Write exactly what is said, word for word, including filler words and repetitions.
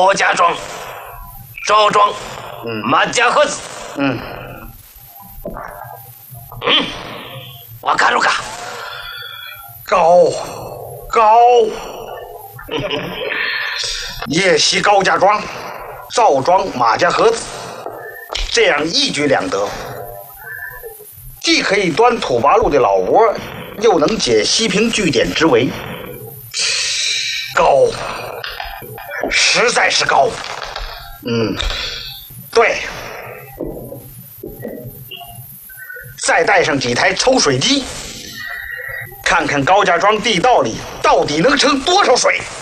高家庄、赵庄、 嗯马家河子。 嗯嗯，我看了看， 高高，夜袭高家庄、赵庄、马家河子，这样一举两得，既可以端土八路的老窝，又能解西平据点之围。高，实在是高。嗯，对。再带上几台抽水机，看看高家庄地道里到底能盛多少水。